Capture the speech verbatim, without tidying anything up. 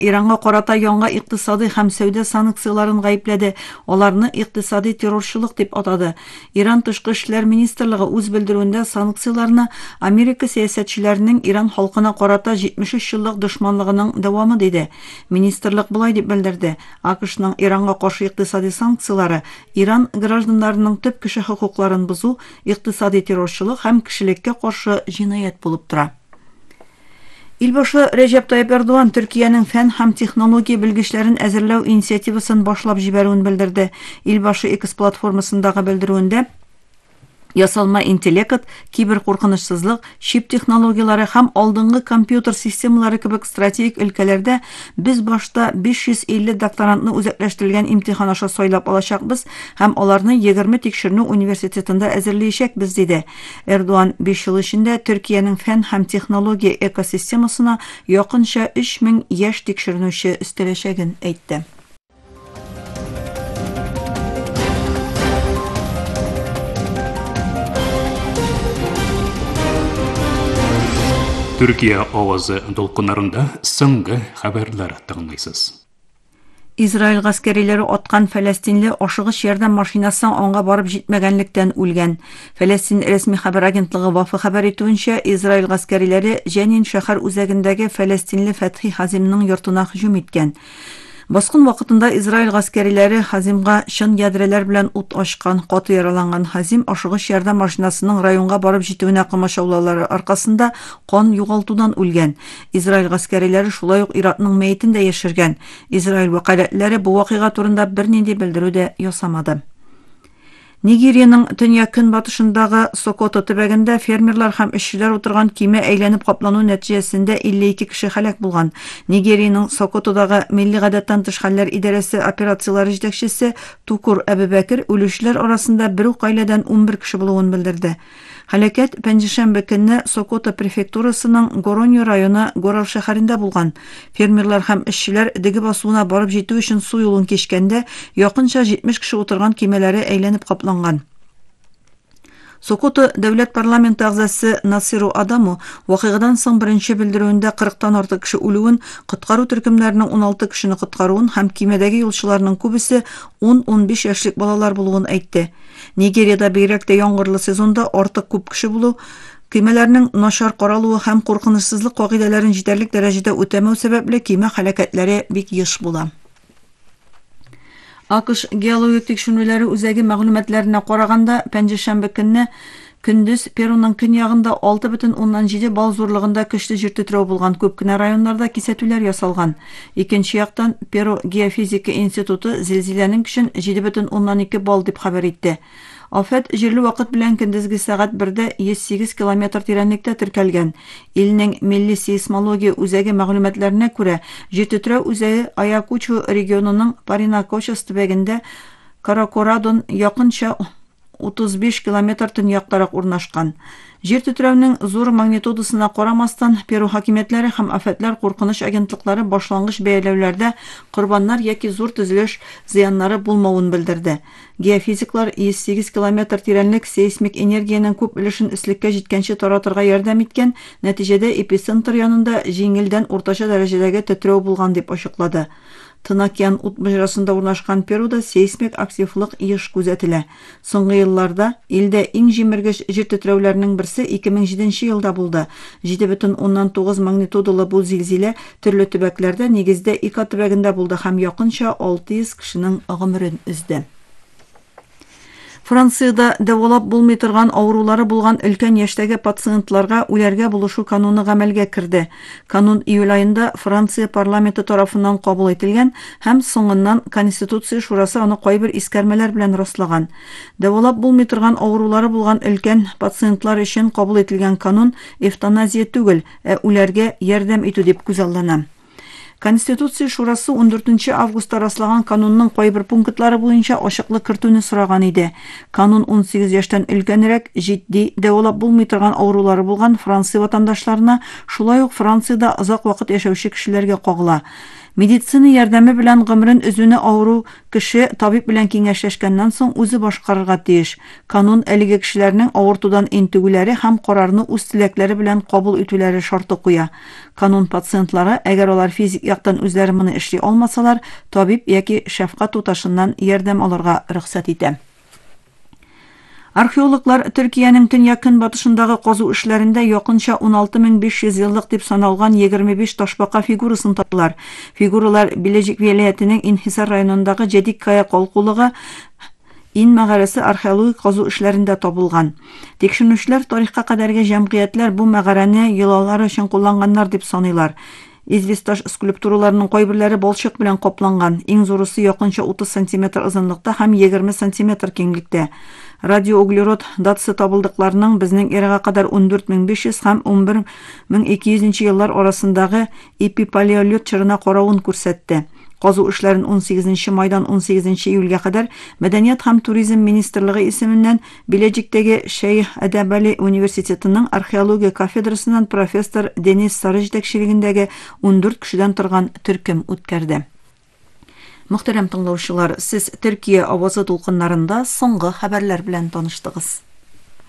Иранга карата яңа икътисади һәм сәүдә санкцияларын гаепләде. Аларны икътисади террорчылык дип атады. Иран тышкы эшләр министрлыгы үз белдерүендә санкцияларны Америка сәясәтчеләренең Иран халкына карата җитмеш өч еллык дошманлыгының дәвамы диде. Министрлык булай дип белдерде. АКШның Иранга каршы икътисади санкциялары Иран гражданнарының төп кеше хокукларын бозу, икътисади террорчылык һәм кешелеккә каршы җинаять булып тора. Илбашы Рәҗәп Тайип Эрдоган Төркиянең фән һәм технология белгечләрен әзерләү инициативасын башлап җибәрүен белдерде. Илбашы X платформасындагы белдерүендә ясалма интеллект, кибер куркынычсызлык, чип технологиялары һәм алдынгы компьютер системалары кебек стратегик өлкәләрдә без башта биш йөз илле докторантны үзәкләштерелгән имтихан аша сайлап алачакбыз һәм аларны егерме тикшеренү университетында әзерләячәкбез диде. Эрдоган биш ел эчендә Төркиянең фән һәм технология экосистемасына якынча өч мең яшь тикшеренүче өстәләчәген әйтте. Türkiye авазы долкыннарында соңгы хәбәрләр тыңлыйсыз. Израиль гаскәриләре аткан фәләстинле ашыгыч ярдәм машинасын аңга барып җитмәгәнлектән үлгән. Фәләстин рәсми хәбәр агентлыгы Вафа хәбәр итүенчә, Израиль гаскәриләре Җәнин шәһәр үзәгендәге фәләстинле Фәтхи Хазимның йортына һөҗүм иткән. Баскын вакытында Израиль гаскәриләре Хазимга чын ядрәләр белән ут ачкан, каты яраланган Хазим ашыгыч ярдәм машинасының районга барып җитүенә комачаулаулары аркасында кан югалтудан үлгән. Израиль гаскәриләре шулай ук Иратның мәетен дә яшергән. Израиль вәкаләтләре бу вакыйга турында бернинди белдерү дә ясамады. Нигерияның төньяк көнбатышындагы Сокото төбәгендә фермерлар һәм эшчеләр утырган киме әйләнеп каплану нәтиҗәсендә илле ике кеше һәлак булган. Нигерияның Сокотодагы милли гадәттән тыш хәлләр идарәсе операцияләре җитәкчесе Тукур Әбүбәкер үлүчеләр арасында бер үк гаиләдән ун бер кеше булуын белдерде. Һәлакәт пәнҗешәмбе көнне Сокото префектурасының Гороньо районы Горал шәһәрендә булган. Фермерлар һәм эшчеләр диге басуына барып җитү өчен су юлын кичкәндә якынча җитмеш кеше утырган кимәләре әйләнеп капланган. Сокото дәүләт парламенты әгъзасы Насиру Адаму вакыйгадан соң беренче белдерүендә кырыктан артык кеше үлүен, коткару төркемнәренең ун алты кешене коткаруын һәм кимәдәге юлчыларның күбесе ун-ун биш яшьлек балалар булуын әйтте. Нигерияда бигрәк тә яңгырлы сезонда артык күп кеше булу, кимәләрнең начар каралуы һәм куркынычсызлык кагыйдәләрен җитәрлек дәрәҗәдә үтәмәү сәбәпле киме һәлакәтләре бик еш була. АКШ геологик тикшерүләре үзәге мәгълүматларына караганда, пәнҗешәмбе көнне көндез Перуның көньягында алты бөтен уннан җиде балл зурлыгында көчле җир тетрәү булган, күп кенә районнарда кисәтүләр ясалган. Икенче яктан, Перу геофизика институты зилзиләнең көчен җиде бөтен уннан ике балл дип хәбәр итте. Афәт җирле вакыт белән көндезге сәгать бердә йөз сигез километр тирәнлектә теркәлгән. Илнең милли сейсмология үзәге мәгълүматларына күрә, җир тетрәү үзәге Аякучу регионының Паринакочес төбәгендә Каракорадон якынча утыз биш километр төньяктарак урнашкан. Җир тетрәүнең зур магнитудасына карамастан, Перу хакимиятләре һәм афәтләр куркыныч агентлыклары башлангыч бәяләүләрдә корбаннар яки зур төзелеш зыяннары булмавын белдерде. Геофизиклар йөз сигез километр тирәнлек сейсмик энергияның күп өлешен өслеккә җиткәнче таратырга ярдәм иткән, нәтиҗәдә эпицентр янында җиңелдән уртача дәрәҗәдәге тетрәү булган дип ачыклады. Тынакян ут мөҗрасында урнашкан Перуда сейсмик активлык еш күзәтелә. Соңгы елларда илдә иң җимергеч җир тетрәүләренең берсе ике мең җиденче елда булды. җиде бөтен уннан тугыз магнитудалы бу зилзилә төрле төбәкләрдә, нигездә Ика төбәгендә булды һәм якынча алты йөз кешенең гомерен өзде. Франциядә дәвалап булмый торган авырулары булган өлкән яшьтәге пациентларга үләргә булышу кануны гамәлгә керде. Канун июль аенда Франция парламенты тарафыннан кабул ителгән һәм соңыннан Конституция шурасы аны кайбер искәрмәләр белән раслаган. Дәвалап булмый торган авырулары булган өлкән пациентлар өчен кабул ителгән канун эвтаназия түгел, ә үләргә ярдәм итү дип күзаллана. Конституция шурасы он дүртенче августта раслаган канунның кайбер пунктлары буенча ачыклык кертүне сораган иде. Канун он сигез яшьтән өлкәнрәк, җитди дәвалап булмый торган авырулары булган Франция ватандашларына, шулай ук Франциядә озак вакыт яшәүче кешеләргә кагыла. Медицина ярдәме белән гомерен үзүне авыру кеше табиб белән киңәшләшкәннән соң үзе башкарырга тиеш. Канун әлеге кешеләрнең авыртудан интегүләре һәм карарны үз теләкләре белән кабул итүләре шарты куя. Канун пациентлары, әгәр алар физик яктан үзләре моны эшли алмасалар, табиб яки шәфкать туташыннан ярдәм алырга рөхсәт итә. Археологлар Төркиянең төньяк көнбатышындагы казу эшләрендә якынча он алты мең биш йөз еллык дип саналган егерме биш ташбака фигурасын таптылар. Фигуралар Билежик вилаятының Инхисар районындагы Жедиккая калкулыгы Ин мәгарәсе археологик казу эшләрендә табылган. Тикшерүчеләр тарихка кадәрге җәмгыятьләр бу мәгарәне йолалар өчен кулланганнар дип саныйлар. Известаш скульптураларының кайберләре балчык белән капланган. Иң зурысы якынча утыз сантиметр озынлыкта һәм егерме сантиметр киңлектә. Радиоуглерод датасы табылдыкларының безнең эрага кадәр он дүрт мең биш йөз һәм он бер мең ике йөзенче еллар арасындагы эпипалеолит чорына каравын күрсәтте. Казу эшләрен он сигезенче майдан он сигезенче июльгә кадәр Мәдәният һәм туризм министрлыгы исеменнән Билежиктәге Шәйх Әдәбали университетының археология кафедрасыннан профессор Денис Сары җитәкчелегендәге он дүрт кешедән торган төркем үткәрде. Мөхтәрәм тыңлаучылар, сез Төркия авазы тулкыннарында соңгы хәбәрләр белән таныштыгыз.